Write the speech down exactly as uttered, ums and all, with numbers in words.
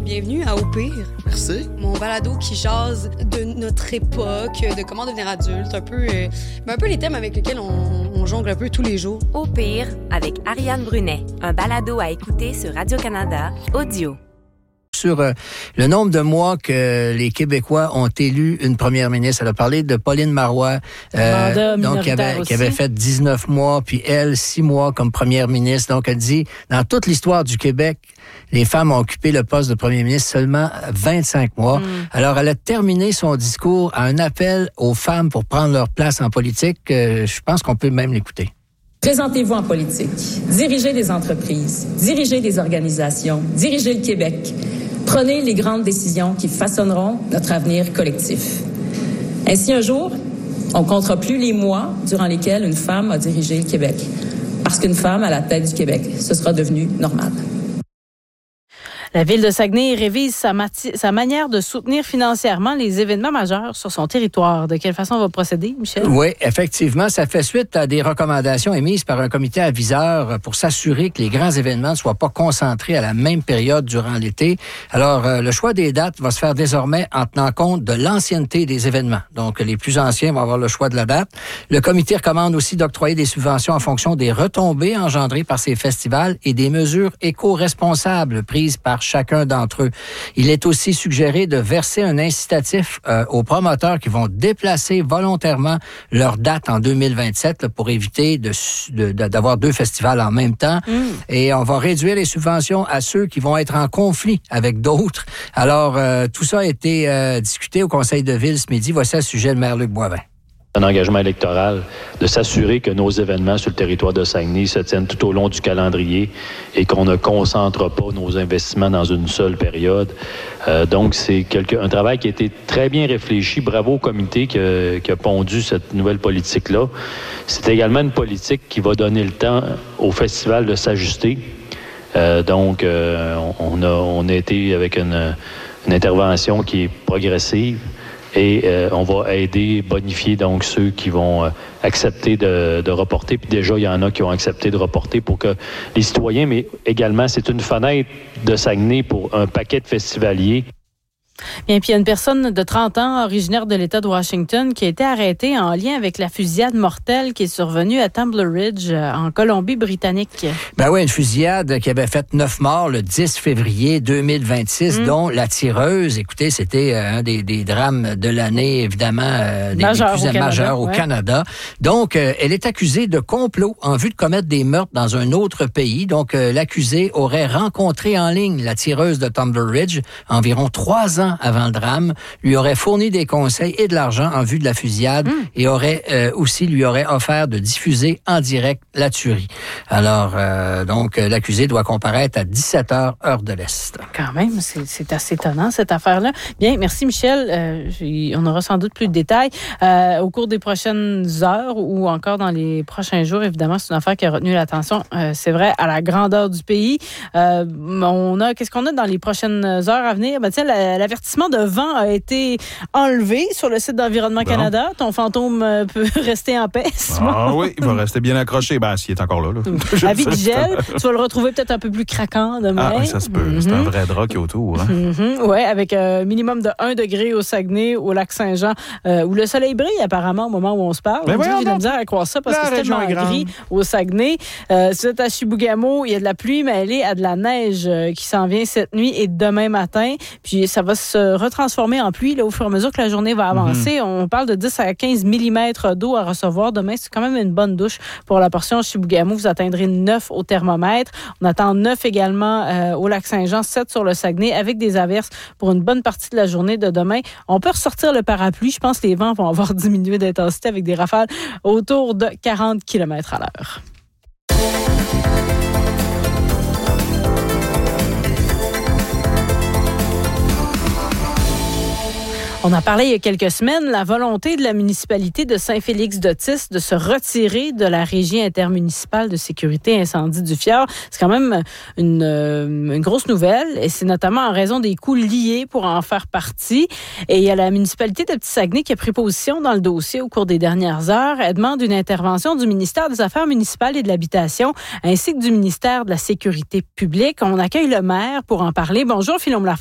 Bienvenue à Au pire. Merci. Mon balado qui jase de notre époque, de comment devenir adulte, un peu, euh, un peu les thèmes avec lesquels on, on jongle un peu tous les jours. Au pire, avec Ariane Brunet, un balado à écouter sur Radio-Canada, audio. Sur euh, le nombre de mois que les Québécois ont élu une première ministre. Elle a parlé de Pauline Marois, euh, donc qui avait, qui avait fait dix-neuf mois, puis elle, six mois comme première ministre. Donc, elle dit, dans toute l'histoire du Québec, les femmes ont occupé le poste de premier ministre seulement vingt-cinq mois. Mm. Alors, elle a terminé son discours à un appel aux femmes pour prendre leur place en politique. Euh, je pense qu'on peut même l'écouter. Présentez-vous en politique, dirigez des entreprises, dirigez des organisations, dirigez le Québec. Prenez les grandes décisions qui façonneront notre avenir collectif. Ainsi, un jour, on ne comptera plus les mois durant lesquels une femme a dirigé le Québec. Parce qu'une femme à la tête du Québec, ce sera devenu normal. La Ville de Saguenay révise sa, mati- sa manière de soutenir financièrement les événements majeurs sur son territoire. De quelle façon on va procéder, Michel? Oui, effectivement, ça fait suite à des recommandations émises par un comité aviseur pour s'assurer que les grands événements ne soient pas concentrés à la même période durant l'été. Alors, euh, le choix des dates va se faire désormais en tenant compte de l'ancienneté des événements. Donc, les plus anciens vont avoir le choix de la date. Le comité recommande aussi d'octroyer des subventions en fonction des retombées engendrées par ces festivals et des mesures éco-responsables prises par chacun d'entre eux. Il est aussi suggéré de verser un incitatif euh, aux promoteurs qui vont déplacer volontairement leur date en deux mille vingt-sept là, pour éviter de, de, de, d'avoir deux festivals en même temps. Mm. Et on va réduire les subventions à ceux qui vont être en conflit avec d'autres. Alors, euh, tout ça a été euh, discuté au Conseil de Ville ce midi. Voici à ce sujet le maire Luc Boivin. Un engagement électoral de s'assurer que nos événements sur le territoire de Saguenay se tiennent tout au long du calendrier et qu'on ne concentre pas nos investissements dans une seule période. Euh, donc, c'est quelque, un travail qui a été très bien réfléchi. Bravo au comité qui a, qui a pondu cette nouvelle politique-là. C'est également une politique qui va donner le temps au festival de s'ajuster. Euh, donc, euh, on, a, on a été avec une, une intervention qui est progressive. Et euh, on va aider, bonifier donc ceux qui vont euh, accepter de, de reporter. Puis déjà, il y en a qui ont accepté de reporter pour que les citoyens, mais également, c'est une fenêtre de Saguenay pour un paquet de festivaliers. Bien, puis il y a une personne de trente ans, originaire de l'État de Washington, qui a été arrêtée en lien avec la fusillade mortelle qui est survenue à Tumbler Ridge, en Colombie-Britannique. Ben oui, une fusillade qui avait fait neuf morts le dix février deux mille vingt-six, mmh. dont la tireuse. Écoutez, c'était euh, un des, des drames de l'année, évidemment, euh, des, Majeur des plus au majeurs au ouais. Canada. Donc, euh, elle est accusée de complot en vue de commettre des meurtres dans un autre pays. Donc, euh, l'accusée aurait rencontré en ligne la tireuse de Tumbler Ridge environ trois ans avant le drame, lui aurait fourni des conseils et de l'argent en vue de la fusillade mmh. et aurait euh, aussi lui aurait offert de diffuser en direct la tuerie. Alors, euh, donc, l'accusé doit comparaître à dix-sept heures, heure de l'Est. Quand même, c'est, c'est assez étonnant, cette affaire-là. Bien, merci Michel. Euh, on aura sans doute plus de détails euh, au cours des prochaines heures ou encore dans les prochains jours. Évidemment, c'est une affaire qui a retenu l'attention, euh, c'est vrai, à la grandeur du pays. Euh, on a, qu'est-ce qu'on a dans les prochaines heures à venir? Ben, tiens, la, la L'avertissement de vent a été enlevé sur le site d'Environnement bon. Canada. Ton fantôme peut rester en paix. Ah oui, il va rester bien accroché. Ben, s'il est encore là. là. Avis de gel, tu vas le retrouver peut-être un peu plus craquant demain. Ah, ça se peut. Mm-hmm. C'est un vrai drap qui est autour. Hein? Mm-hmm. Oui, avec un minimum de un degré au Saguenay, au lac Saint-Jean, euh, où le soleil brille apparemment au moment où on se parle. Mais on dit, j'ai de la misère à croire ça parce la que c'est tellement gris au Saguenay. Euh, c'est à Chibougamau, il y a de la pluie mêlée à de la neige euh, qui s'en vient cette nuit et demain matin. Puis ça va se retransformer en pluie là, au fur et à mesure que la journée va avancer. Mm-hmm. On parle de dix à quinze millimètres d'eau à recevoir demain. C'est quand même une bonne douche pour la portion Chibougamau. Vous atteindrez neuf au thermomètre. On attend neuf également euh, au lac Saint-Jean, sept sur le Saguenay avec des averses pour une bonne partie de la journée de demain. On peut ressortir le parapluie. Je pense que les vents vont avoir diminué d'intensité avec des rafales autour de quarante kilomètres à l'heure. On a parlé il y a quelques semaines, la volonté de la municipalité de Saint-Félix-d'Otis de se retirer de la Régie intermunicipale de sécurité incendie du Fjord. C'est quand même une, une grosse nouvelle et c'est notamment en raison des coûts liés pour en faire partie. Et il y a la municipalité de Petit-Saguenay qui a pris position dans le dossier au cours des dernières heures. Elle demande une intervention du ministère des Affaires municipales et de l'Habitation ainsi que du ministère de la Sécurité publique. On accueille le maire pour en parler. Bonjour, Philombe Lafrance.